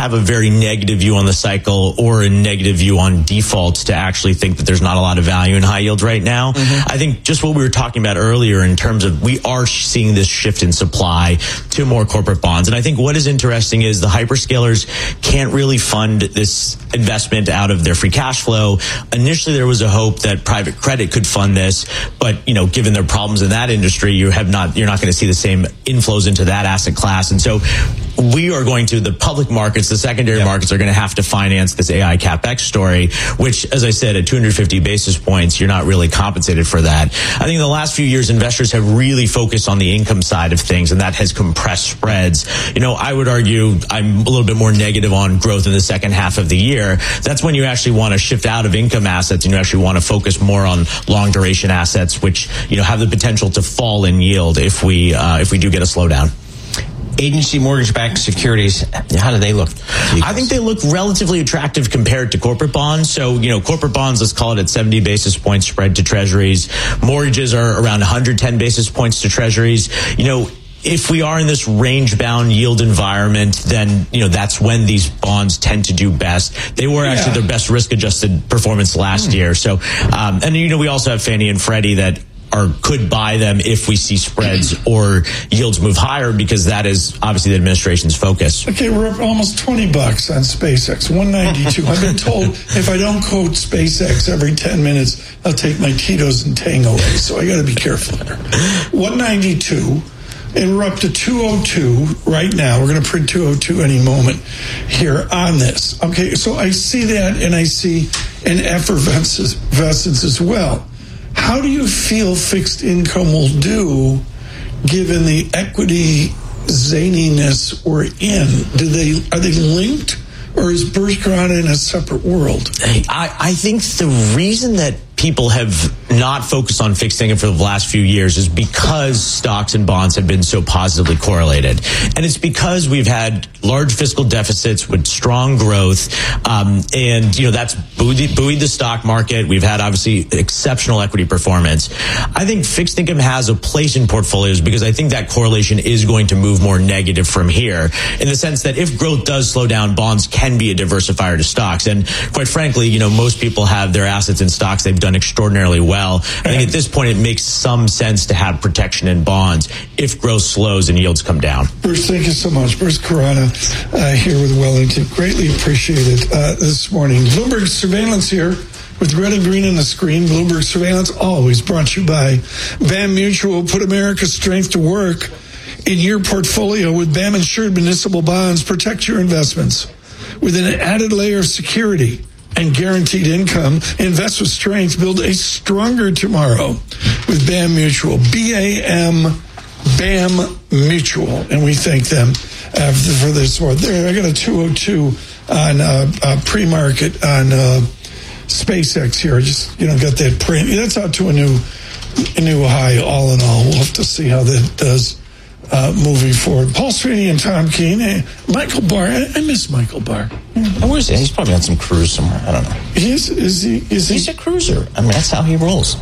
have a very negative view on the cycle or a negative view on defaults to actually think that there's not a lot of value in high yield right now. I think just what we were talking about earlier in terms of we are seeing this shift in supply to more corporate bonds. And I think what is interesting is the hyperscalers can't really fund this investment out of their free cash flow. Initially, there was a hope that private credit could fund this, but given their problems in that industry, you're not going to see the same inflows into that asset class. And so we are going to, the public markets, the secondary markets are going to have to finance this AI CapEx story, which, as I said, at 250 basis points, you're not really compensated for that. I think in the last few years, investors have really focused on the income side of things, and that has compressed spreads. I would argue I'm a little bit more negative on growth in the second half of the year. That's when you actually want to shift out of income assets and you actually want to focus more on long duration assets, which, have the potential to fall in yield if we do get a slowdown. Agency mortgage-backed securities, how do they look? I think they look relatively attractive compared to corporate bonds. So, corporate bonds, let's call it at 70 basis points spread to treasuries. Mortgages are around 110 basis points to treasuries. If we are in this range-bound yield environment, then, that's when these bonds tend to do best. They were actually their best risk-adjusted performance last year. So, we also have Fannie and Freddie that could buy them if we see spreads or yields move higher, because that is obviously the administration's focus. Okay, we're up almost $20 on SpaceX, 192. I've been told if I don't quote SpaceX every 10 minutes, I'll take my Tito's and Tang away. So I got to be careful there. 192. And we're up to 202 right now. We're going to print 202 any moment here on this. Okay, so I see that, and I see an effervescence as well. How do you feel fixed income will do given the equity zaniness we're in? Are they linked, or is Berkshire in a separate world? I think the reason that people have not focused on fixed income for the last few years is because stocks and bonds have been so positively correlated. And it's because we've had large fiscal deficits with strong growth. That's buoyed the stock market. We've had obviously exceptional equity performance. I think fixed income has a place in portfolios because I think that correlation is going to move more negative from here, in the sense that if growth does slow down, bonds can be a diversifier to stocks. And quite frankly, most people have their assets in stocks. They've done extraordinarily well. I think at this point it makes some sense to have protection in bonds if growth slows and yields come down. Bruce, thank you so much. Bruce Carrana here with Wellington. Greatly appreciated this morning. Bloomberg Surveillance here with red and green on the screen. Bloomberg Surveillance always brought to you by BAM Mutual. Put America's strength to work in your portfolio with BAM Insured Municipal Bonds. Protect your investments with an added layer of security and guaranteed income. Invest with strength. Build a stronger tomorrow with BAM Mutual. BAM Mutual. And we thank them for this support. There, I got a 202 on pre-market on SpaceX here. I just, got that print. That's out to a new high all in all. We'll have to see how that does moving forward. Paul Sweeney and Tom Keene. Michael Barr. I miss Michael Barr. Where is he? He's probably on some cruise somewhere. I don't know. Is he? He's a cruiser. I mean, that's how he rolls.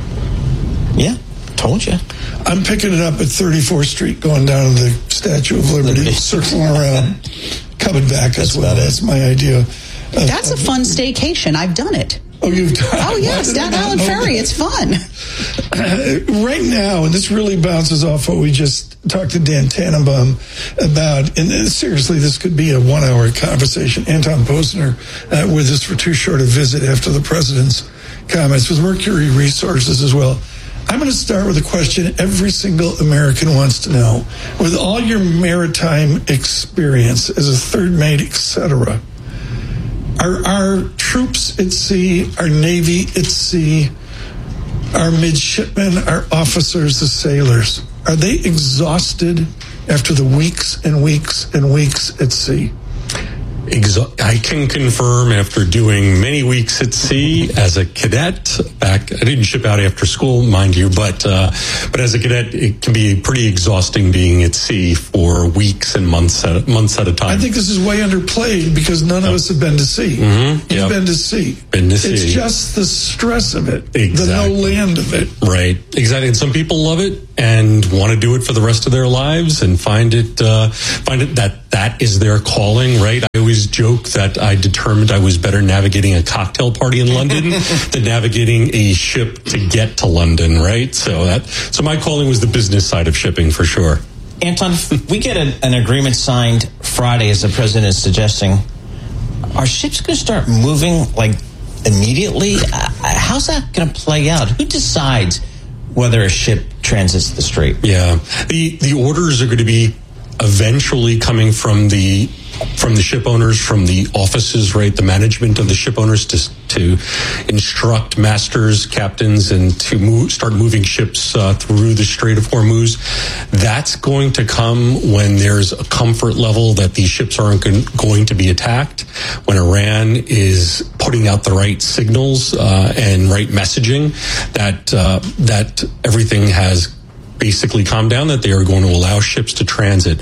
Yeah, told you. I'm picking it up at 34th Street, going down to the Statue of Liberty, circling around, coming back as well. That's my idea. That's a fun staycation. I've done it. Oh, you've done it? Oh, yes, Staten Island Ferry. It's fun. Right now, and this really bounces off what we just talked to Dan Tannenbaum about, and seriously, this could be a 1-hour conversation. Anton Posner with us for too short a visit after the president's comments with Mercury Resources as well. I'm going to start with a question every single American wants to know. With all your maritime experience as a third mate, etc., are our troops at sea, our Navy at sea, our midshipmen, our officers, the sailors, are they exhausted after the weeks and weeks and weeks at sea? I can confirm, after doing many weeks at sea as a cadet, I didn't ship out after school, mind you, but as a cadet, it can be pretty exhausting being at sea for weeks and months at a time. I think this is way underplayed because none of us have been to sea. Mm-hmm. You've been to sea. It's just the stress of it, exactly. The no land of it. Right, exactly. And some people love it and want to do it for the rest of their lives and find it that is their calling, right? I always always joke that I determined I was better navigating a cocktail party in London than navigating a ship to get to London, right? So my calling was the business side of shipping for sure. Anton, if we get an agreement signed Friday, as the president is suggesting, are ships going to start moving like immediately? How's that going to play out? Who decides whether a ship transits the strait? Yeah, the orders are going to be eventually coming from the ship owners, from the offices, right? The management of the ship owners to instruct masters, captains, and to start moving ships through the Strait of Hormuz. That's going to come when there's a comfort level that these ships aren't going to be attacked, when Iran is putting out the right signals and right messaging that everything has basically calm down, that they are going to allow ships to transit.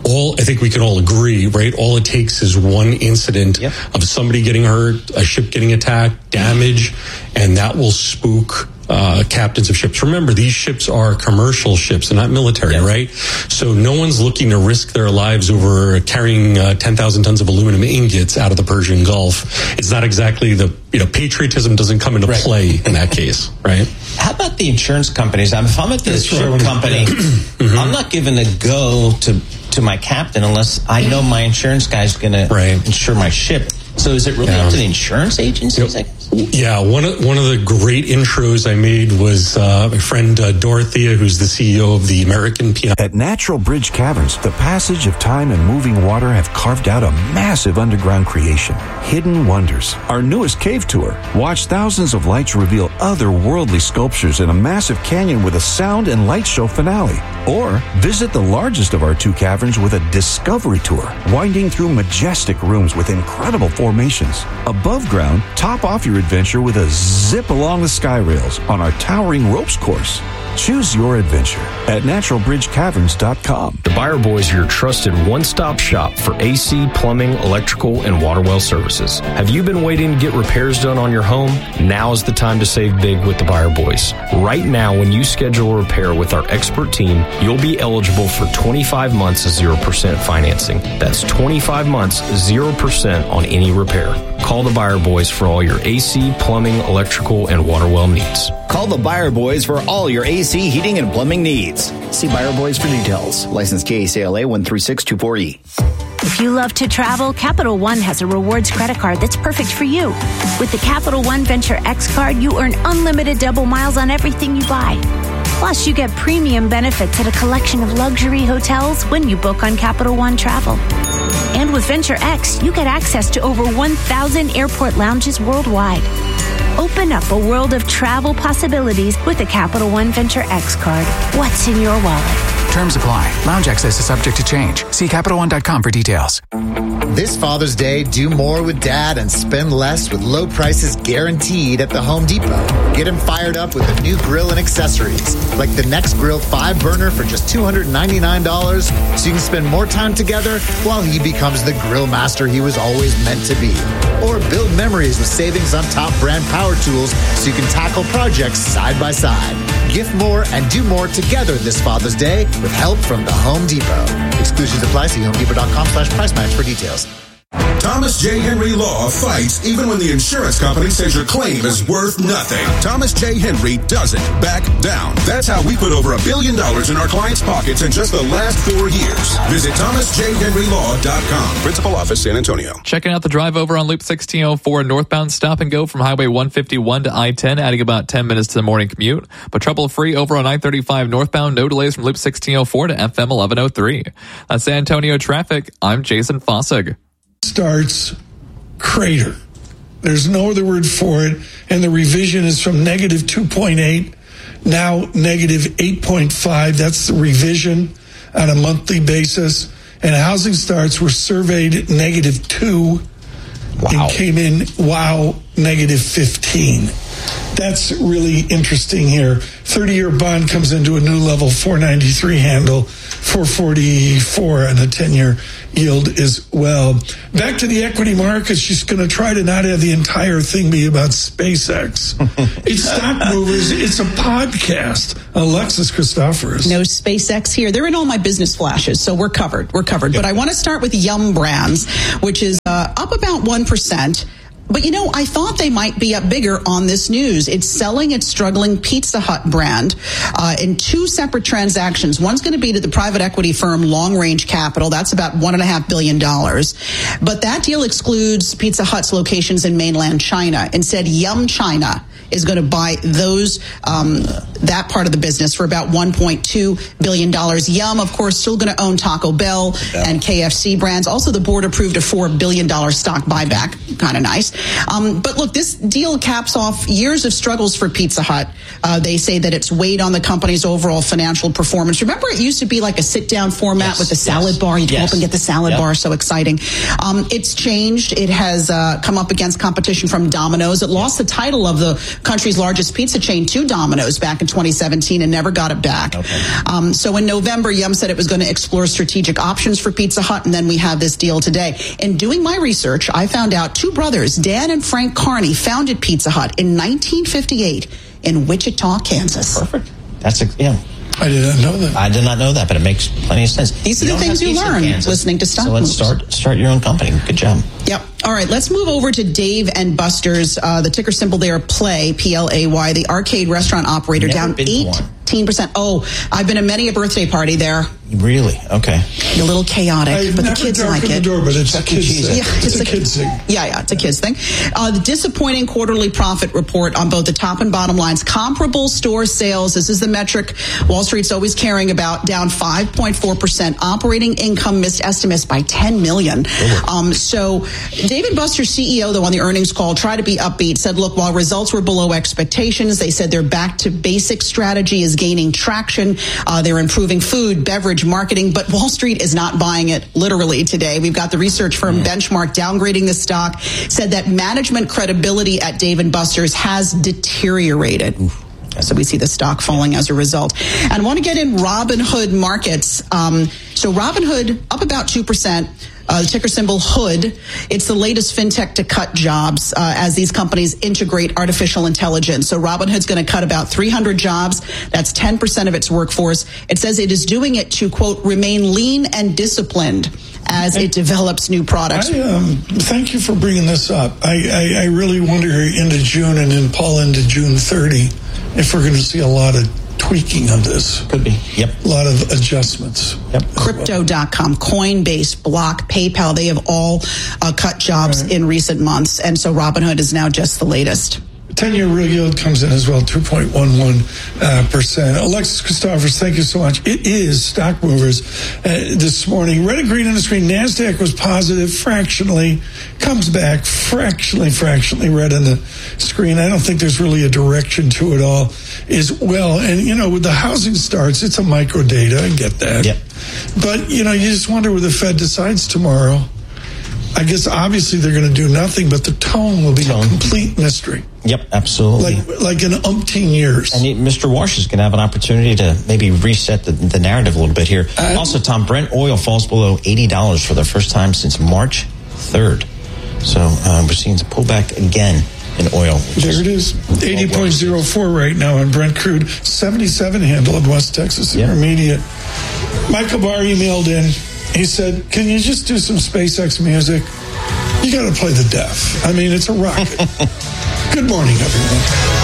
I think we can all agree, right? All it takes is one incident of somebody getting hurt, a ship getting attacked, damage, and that will spook captains of ships. Remember, these ships are commercial ships, they're not military, right? So no one's looking to risk their lives over carrying 10,000 tons of aluminum ingots out of the Persian Gulf. It's not exactly patriotism doesn't come into play in that case, right? How about the insurance companies? If I'm at the ship company, I'm not giving a go to my captain unless I know my insurance guy's going to insure my ship. So is it really up to the insurance agencies? Yeah, one of the great intros I made was my friend Dorothea, who's the CEO of the American Piano. At Natural Bridge Caverns, the passage of time and moving water have carved out a massive underground creation, Hidden Wonders. Our newest cave tour. Watch thousands of lights reveal otherworldly sculptures in a massive canyon with a sound and light show finale. Or visit the largest of our 2 caverns with a discovery tour, winding through majestic rooms with incredible formations. Above ground, top off your adventure with a zip along the sky rails on our towering ropes course. Choose your adventure at naturalbridgecaverns.com. The Buyer Boys are your trusted one-stop shop for AC, plumbing, electrical, and water well services. Have you been waiting to get repairs done on your home? Now is the time to save big with the Buyer Boys. Right now, when you schedule a repair with our expert team, you'll be eligible for 25 months of 0% financing. That's 25 months, 0% on any repair. Call the Buyer Boys for all your AC, plumbing, electrical, and water well needs. Call the Buyer Boys for all your AC, heating, and plumbing needs. See Buyer Boys for details. License KACLA 13624E. If you love to travel, Capital One has a rewards credit card that's perfect for you. With the Capital One Venture X card, you earn unlimited double miles on everything you buy. Plus, you get premium benefits at a collection of luxury hotels when you book on Capital One Travel. And with Venture X, you get access to over 1,000 airport lounges worldwide. Open up a world of travel possibilities with the Capital One Venture X card. What's in your wallet? Terms apply. Lounge access is subject to change. See CapitalOne.com for details. This Father's Day, do more with Dad and spend less with low prices guaranteed at the Home Depot. Get him fired up with a new grill and accessories, like the Next Grill 5-burner for just $299, so you can spend more time together while he becomes the grill master he was always meant to be. Or build memories with savings on top brand power tools so you can tackle projects side by side. Gift more and do more together this Father's Day with help from the Home Depot. Exclusions apply. See HomeDepot.com/price match for details. Thomas J. Henry Law fights even when the insurance company says your claim is worth nothing. Thomas J. Henry doesn't back down. That's how we put over $1 billion in our clients' pockets in just the last 4 years. Visit ThomasJHenryLaw.com. Principal Office, San Antonio. Checking out the drive over on Loop 1604 northbound stop and go from Highway 151 to I-10, adding about 10 minutes to the morning commute. But trouble-free over on I-35 northbound. No delays from Loop 1604 to FM 1103. That's San Antonio traffic. I'm Jason Fossig. Starts crater. There's no other word for it. And the revision is from negative 2.8, now negative 8.5. That's the revision on a monthly basis. And housing starts were surveyed negative 2 and came in, negative 15. That's really interesting here. 30-year bond comes into a new level, 493 handle, 444, and a 10-year yield as well. Back to the equity markets. She's going to try to not have the entire thing be about SpaceX. It's Stock Movers. It's a podcast. Alexis Christoforous. No SpaceX here. They're in all my business flashes, so we're covered. We're covered. But I want to start with Yum Brands, which is up about 1%. But, you know, I thought they might be up bigger on this news. It's selling its struggling Pizza Hut brand in two separate transactions. One's going to be to the private equity firm Long Range Capital. That's about $1.5 billion. But that deal excludes Pizza Hut's locations in mainland China. Instead, Yum China is going to buy those that part of the business for about $1.2 billion. Yum, of course, still going to own Taco Bell and KFC brands. Also, the board approved a $4 billion stock buyback. Kind of nice. But look, this deal caps off years of struggles for Pizza Hut. They say that it's weighed on the company's overall financial performance. Remember, it used to be like a sit-down format with the salad bar. You'd go up and get the salad bar. So exciting. It's changed. It has come up against competition from Domino's. It lost the title of the country's largest pizza chain to Domino's back in 2017 and never got it back. So in November, Yum said it was going to explore strategic options for Pizza Hut, and then we have this deal today. In doing my research, I found out two brothers, Dan and Frank Carney, founded Pizza Hut in 1958 in Wichita, Kansas. Perfect. I did not know that. I did not know that, but it makes plenty of sense. These are the things you learn listening to Stock Movers. So let's start your own company. Good job. Yep. All right, let's move over to Dave and Buster's. The ticker symbol there, Play, P-L-A-Y, the arcade restaurant operator, down 18%. Oh, I've been to many a birthday party there. Really? Okay. A little chaotic, but the kids like it. The door, but it's a kids thing. Yeah, it's a kids thing. Yeah, it's a kids thing. The disappointing quarterly profit report on both the top and bottom lines. Comparable store sales, this is the metric Wall Street's always caring about, down 5.4%. Operating income missed estimates by $10 million. So Dave & Buster's CEO, though, on the earnings call, tried to be upbeat, said, look, while results were below expectations, they said their back-to-basic strategy is gaining traction. They're improving food, beverage, marketing, but Wall Street is not buying it literally today. We've got the research firm Benchmark downgrading the stock, said that management credibility at Dave & Buster's has deteriorated. So we see the stock falling as a result. And I want to get in Robinhood markets. So Robinhood up about 2%. The ticker symbol HOOD. It's the latest fintech to cut jobs as these companies integrate artificial intelligence. So Robinhood's going to cut about 300 jobs. That's 10% of its workforce. It says it is doing it to, quote, remain lean and disciplined as it develops new products. Thank you for bringing this up. I really wonder into June and then Paul into June 30 if we're going to see a lot of tweaking of this. Could be. Yep. A lot of adjustments. Yep. Crypto.com, Coinbase, Block, PayPal, they have all cut jobs in recent months. And so Robinhood is now just the latest. 10-year real yield comes in as well, 2.11%. Alexis Christoforous, thank you so much. It is Stock Movers this morning. Red and green on the screen. NASDAQ was positive fractionally, comes back fractionally red on the screen. I don't think there's really a direction to it all as well. And, you know, with the housing starts, it's a micro data. I get that. Yep. But, you know, you just wonder where the Fed decides tomorrow. I guess obviously they're going to do nothing, but the tone will be a complete mystery. Yep, absolutely. Like in umpteen years. And Mr. Walsh is going to have an opportunity to maybe reset the narrative a little bit here. Also, Tom, Brent oil falls below $80 for the first time since March 3rd. So we're seeing a pullback again in oil. There it is. 80.04 right now on Brent crude. 77 handle in West Texas Intermediate. Michael Barr emailed in. He said, can you just do some SpaceX music? You got to play the deaf. I mean, it's a rocket. Good morning, everyone.